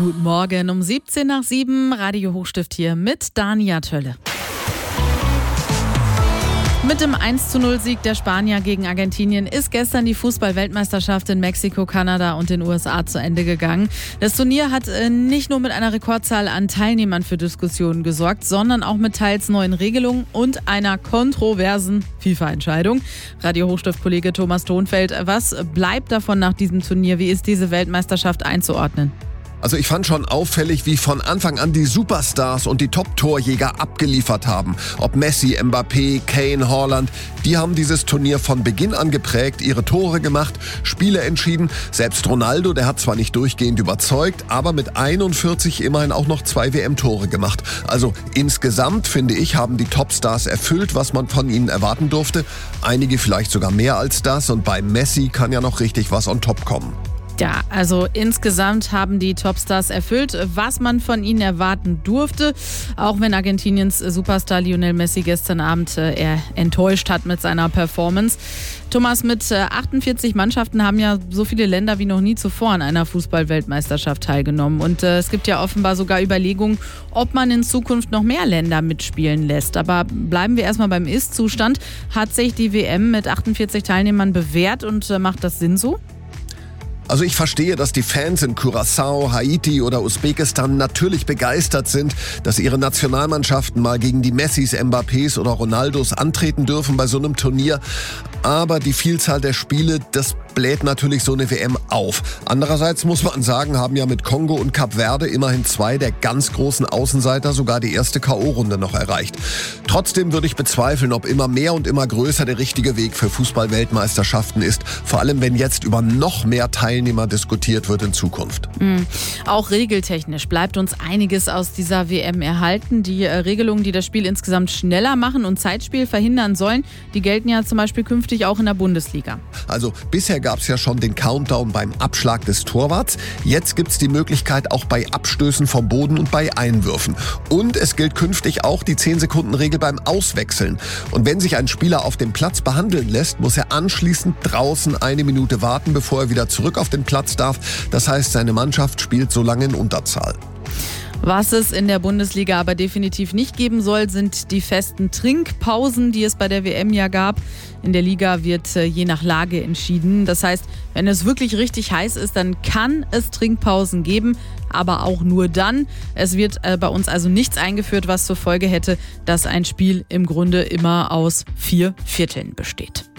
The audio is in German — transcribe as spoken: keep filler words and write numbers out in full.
Guten Morgen, um siebzehn nach sieben, Radio Hochstift hier mit Dania Tölle. Mit dem eins zu null Sieg der Spanier gegen Argentinien ist gestern die Fußball-Weltmeisterschaft in Mexiko, Kanada und den U S A zu Ende gegangen. Das Turnier hat nicht nur mit einer Rekordzahl an Teilnehmern für Diskussionen gesorgt, sondern auch mit teils neuen Regelungen und einer kontroversen FIFA-Entscheidung. Radio Hochstift-Kollege Thomas Thonfeld, was bleibt davon nach diesem Turnier? Wie ist diese Weltmeisterschaft einzuordnen? Also ich fand schon auffällig, wie von Anfang an die Superstars und die Top-Torjäger abgeliefert haben. Ob Messi, Mbappé, Kane, Haaland, die haben dieses Turnier von Beginn an geprägt, ihre Tore gemacht, Spiele entschieden. Selbst Ronaldo, der hat zwar nicht durchgehend überzeugt, aber mit einundvierzig immerhin auch noch zwei W M-Tore gemacht. Also insgesamt, finde ich, haben die Topstars erfüllt, was man von ihnen erwarten durfte. Einige vielleicht sogar mehr als das, und bei Messi kann ja noch richtig was on top kommen. Ja, also insgesamt haben die Topstars erfüllt, was man von ihnen erwarten durfte. Auch wenn Argentiniens Superstar Lionel Messi gestern Abend äh, eher enttäuscht hat mit seiner Performance. Thomas, mit äh, achtundvierzig Mannschaften haben ja so viele Länder wie noch nie zuvor an einer Fußball-Weltmeisterschaft teilgenommen. Und äh, es gibt ja offenbar sogar Überlegungen, ob man in Zukunft noch mehr Länder mitspielen lässt. Aber bleiben wir erstmal beim Ist-Zustand. Hat sich die W M mit achtundvierzig Teilnehmern bewährt und äh, macht das Sinn so? Also ich verstehe, dass die Fans in Curaçao, Haiti oder Usbekistan natürlich begeistert sind, dass ihre Nationalmannschaften mal gegen die Messis, Mbappés oder Ronaldos antreten dürfen bei so einem Turnier. Aber die Vielzahl der Spiele, das bläht natürlich so eine W M auf. Andererseits muss man sagen, haben ja mit Kongo und Kap Verde immerhin zwei der ganz großen Außenseiter sogar die erste K O-Runde noch erreicht. Trotzdem würde ich bezweifeln, ob immer mehr und immer größer der richtige Weg für Fußball-Weltmeisterschaften ist. Vor allem, wenn jetzt über noch mehr Teilnehmer diskutiert wird in Zukunft. Mhm. Auch regeltechnisch bleibt uns einiges aus dieser W M erhalten. Die äh, Regelungen, die das Spiel insgesamt schneller machen und Zeitspiel verhindern sollen, die gelten ja zum Beispiel künftig auch in der Bundesliga. Also bisher gab es ja schon den Countdown beim Abschlag des Torwarts. Jetzt gibt es die Möglichkeit auch bei Abstößen vom Boden und bei Einwürfen. Und es gilt künftig auch die zehn-Sekunden-Regel beim Auswechseln. Und wenn sich ein Spieler auf dem Platz behandeln lässt, muss er anschließend draußen eine Minute warten, bevor er wieder zurück auf den Platz darf. Das heißt, seine Mannschaft spielt so lange in Unterzahl. Was es in der Bundesliga aber definitiv nicht geben soll, sind die festen Trinkpausen, die es bei der W M ja gab. In der Liga wird äh, je nach Lage entschieden. Das heißt, wenn es wirklich richtig heiß ist, dann kann es Trinkpausen geben, aber auch nur dann. Es wird äh, bei uns also nichts eingeführt, was zur Folge hätte, dass ein Spiel im Grunde immer aus vier Vierteln besteht.